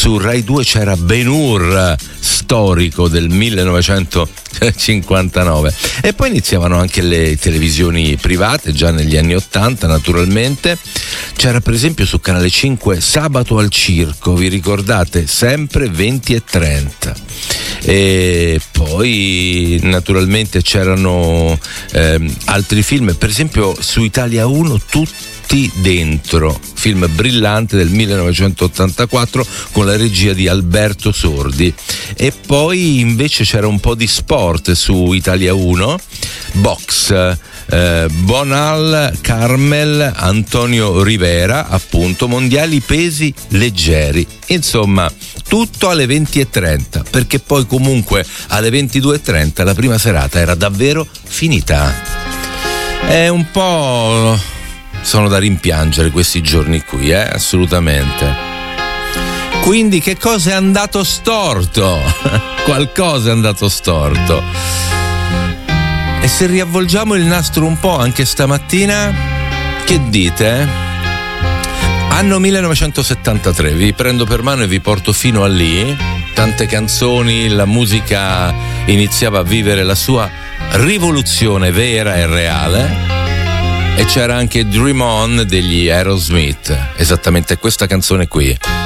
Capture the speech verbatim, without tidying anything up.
su Rai due c'era Ben-Hur, storico del millenovecentocinquantanove, e poi iniziavano anche le televisioni private già negli anni ottanta, naturalmente. C'era per esempio su Canale cinque Sabato al Circo, vi ricordate? Sempre venti e trenta. E poi naturalmente c'erano ehm, altri film, per esempio su Italia uno Tutti dentro, film brillante del millenovecentottantaquattro con la regia di Alberto Sordi. E poi invece c'era un po' di sport su Italia uno, box, eh, Bonal, Carmel, Antonio Rivera, appunto, mondiali pesi leggeri. Insomma, tutto alle venti e trenta, perché poi comunque alle ventidue e trenta la prima serata era davvero finita. È un po'... sono da rimpiangere questi giorni qui, eh? Assolutamente. Quindi che cosa è andato storto? Qualcosa è andato storto. E se riavvolgiamo il nastro un po' anche stamattina, che dite? Anno millenovecentosettantatré, vi prendo per mano e vi porto fino a lì. Tante canzoni, la musica iniziava a vivere la sua rivoluzione vera e reale. E c'era anche Dream On degli Aerosmith, esattamente questa canzone qui.